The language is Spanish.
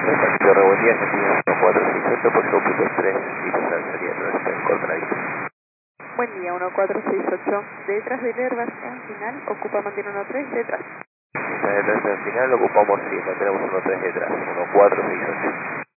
Tierra, buen día, Argentina 1468, por Show 3, y pasar salida nuestra en Cortadito. Buen día, 1468. Detrás del airbag en final, ocupa mantiene 13 detrás. Está detrás del final, ocupamos 100, tenemos 13 detrás, 1468.